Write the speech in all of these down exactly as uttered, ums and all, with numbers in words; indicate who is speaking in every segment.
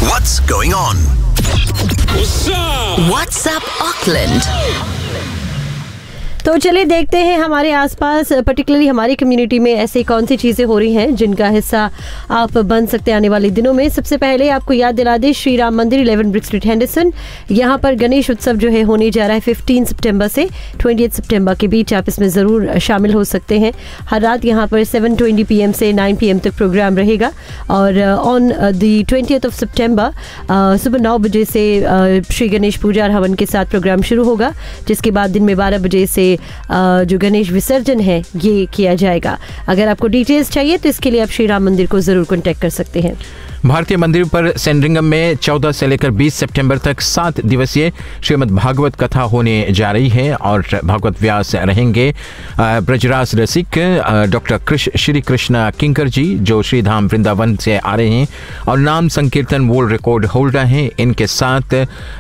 Speaker 1: What's going on?
Speaker 2: What's up?
Speaker 3: What's up Auckland?
Speaker 4: तो चलिए देखते हैं हमारे आसपास, पर्टिकुलरली हमारी कम्युनिटी में ऐसी कौन सी चीज़ें हो रही हैं जिनका हिस्सा आप बन सकते हैं आने वाले दिनों में। सबसे पहले आपको याद दिला दें, श्री राम मंदिर इलेवन ब्रिक स्ट्रीट हेंडरसन, यहाँ पर गणेश उत्सव जो है होने जा रहा है पंद्रह सितंबर से बीस सितंबर के बीच। आप इसमें ज़रूर शामिल हो सकते हैं। हर रात यहाँ पर सात बीस पी एम से नौ पी एम तक प्रोग्राम रहेगा और ऑन दी ट्वेंटियथ ऑफ सितंबर सुबह नौ बजे से uh, श्री गणेश पूजा और हवन के साथ प्रोग्राम शुरू होगा, जिसके बाद दिन में बारह बजे से जो गणेश विसर्जन है ये किया जाएगा। अगर आपको डिटेल्स चाहिए तो इसके लिए आप श्री राम मंदिर को जरूर कांटेक्ट कर सकते हैं।
Speaker 5: भारतीय मंदिर पर सेंड्रिंगम में चौदह से लेकर बीस सितंबर तक सात दिवसीय श्रीमद् भागवत कथा होने जा रही है और भागवत व्यास रहेंगे ब्रजराज रसिक डॉक्टर कृष्ण श्री कृष्णा किंकर जी, जो श्री धाम वृंदावन से आ रहे हैं और नाम संकीर्तन वर्ल्ड रिकॉर्ड होल्डर हैं। इनके साथ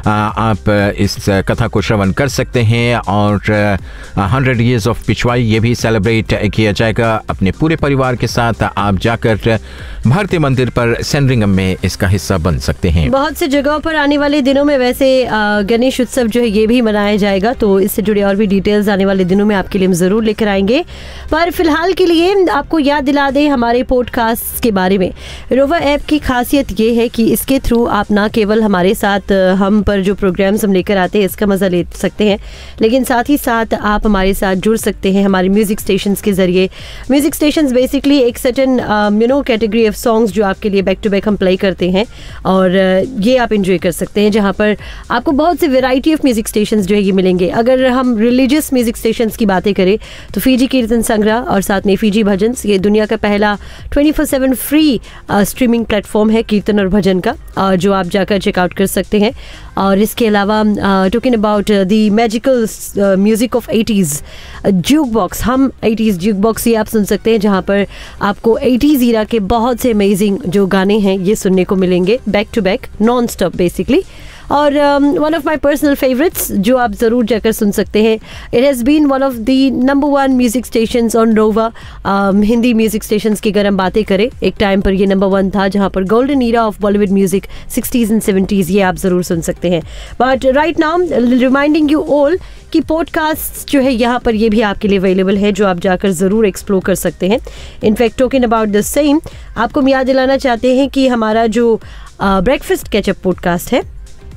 Speaker 5: आप इस कथा को श्रवण कर सकते हैं और हंड्रेड ईयर्स ऑफ पिछवाई ये भी सेलिब्रेट किया जाएगा। अपने पूरे परिवार के साथ आप जाकर भारतीय मंदिर पर सेंड्रिंगम में इसका हिस्सा बन सकते हैं।
Speaker 4: बहुत से जगहों पर आने वाले दिनों में वैसे गणेश उत्सव जो है ये भी मनाया जाएगा, तो इससे जुड़े और भी डिटेल्स आने वाले दिनों में आपके लिए हम जरूर लेकर आएंगे। पर फिलहाल के लिए आपको याद दिला दें हमारे पॉडकास्ट के बारे में। रोवा ऐप की खासियत ये है कि इसके थ्रू आप ना केवल हमारे साथ हम पर जो प्रोग्राम्स हम लेकर आते हैं इसका मजा ले सकते हैं, लेकिन साथ ही साथ आप हमारे साथ जुड़ सकते हैं हमारे म्यूजिक स्टेशंस के जरिए। म्यूजिक स्टेशंस बेसिकली एक certain you know category of songs जो आपके लिए बैक टू बैक हम प्ले करते हैं और ये आप एंजॉय कर सकते हैं, जहाँ पर आपको बहुत से वैरायटी ऑफ म्यूजिक स्टेशंस जो है ये मिलेंगे। अगर हम रिलीजियस म्यूजिक स्टेशंस की बातें करें तो फीजी कीर्तन संग्रह और साथ में फीजी भजन, ये दुनिया का पहला twenty four seven free streaming platform है कीर्तन और भजन का, uh, जो आप जाकर चेकआउट कर सकते हैं। और इसके अलावा talking about the magical music of eighties juke box, हम एटीज़ ज्यूक बॉक्स ये आप सुन सकते हैं, जहाँ पर आपको एटीज़ ईरा के बहुत से अमेजिंग जो गाने हैं ये सुनने को मिलेंगे back to back non stop basically. और one of my personal favourites जो आप ज़रूर जाकर सुन सकते हैं, it has been one of the number one music stations on रोवा। हिंदी म्यूज़िक स्टेशंस की अगर हम बातें करें, एक टाइम पर ये नंबर वन था, जहाँ पर golden era of Bollywood music sixties and seventies ये आप ज़रूर सुन सकते हैं। But right now reminding you all कि पॉडकास्ट जो है यहाँ पर ये भी आपके लिए अवेलेबल है, जो आप जाकर ज़रूर एक्सप्लोर कर सकते हैं। In fact talking about the same, आपको हम याद दिलाना चाहते हैं कि हमारा जो ब्रेकफास्ट कैचअप पॉडकास्ट है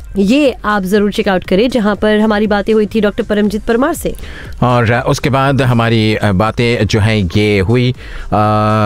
Speaker 4: ये आप ज़रूर चेकआउट करें, जहाँ पर हमारी बातें हुई थी डॉक्टर परमजीत परमार से
Speaker 5: और उसके बाद हमारी बातें जो हैं ये हुई आ,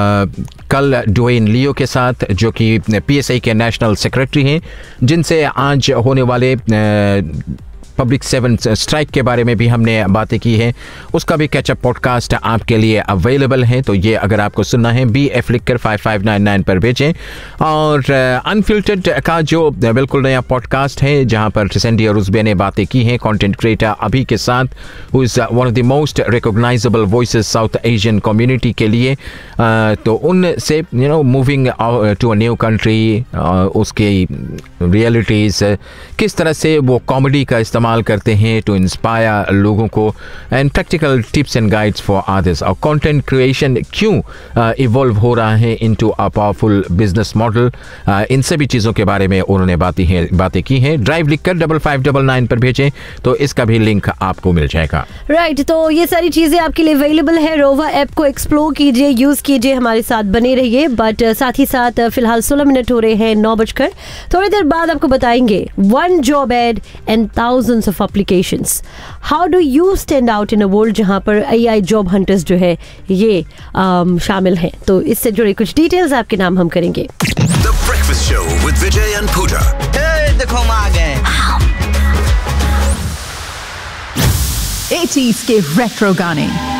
Speaker 5: कल डोइन लियो के साथ, जो कि पीएसआई के नेशनल सेक्रेटरी हैं, जिनसे आज होने वाले आ, पब्लिक सेवन स्ट्राइक के बारे में भी हमने बातें की हैं। उसका भी कैचअप पॉडकास्ट आपके लिए अवेलेबल है, तो ये अगर आपको सुनना है बी एफ लिख कर फाइव फाइव नाइन नाइन पर भेजें। और अनफिल्टर्ड का जो बिल्कुल नया पॉडकास्ट है, जहां पर सैंडी और उज़्बे ने बातें की हैं कंटेंट क्रिएटर अभी के साथ, who is one of the most recognisable voices south Asian community के लिए। तो उनसे you know moving to a new country, उसकी रियलिटीज़, किस तरह से वो कॉमेडी का इस्तेमाल करते हैं टू इंस्पायर लोगों को, and practical tips and guides for others. और कंटेंट क्रिएशन क्यों इवॉल्व हो रहा है into a powerful business model, इन सभी चीज़ों के बारे में उन्होंने बातें हैं बातें की हैं। ड्राइव लिखकर डबल फाइव डबल नाइन पर भेजें तो इसका भी लिंक आपको मिल जाएगा।
Speaker 4: राइट right, तो ये सारी चीज़ें आपके लिए अवेलेबल है। रोवा ऐप को एक्सप्लोर कीजिए, यूज़ कीजिए, हमारे साथ बने रहिए। बट साथ ही साथ फिलहाल सोलह मिनट हो रहे हैं नौ बजकर। थोड़ी देर बाद आपको बताएंगे one job add and thousands of applications. How do you stand out in a world जहाँ पर A I job hunters जो है ये um, शामिल हैं? तो इससे जुड़े कुछ डिटेल्स आपके नाम हम करेंगे।
Speaker 1: The Breakfast Show with Vijay and Pooja.
Speaker 6: Hey, देखो हम आ गए।
Speaker 3: एटीज़ के रेट्रो गाने